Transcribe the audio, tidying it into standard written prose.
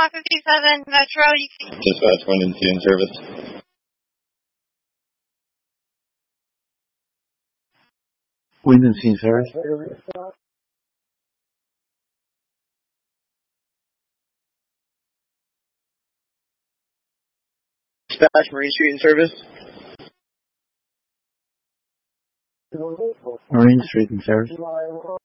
Omaha 57 Metro. Dispatch 1 and 2 in service. Wind and Sea service. Dispatch Marine Street in service. Marine Street in service.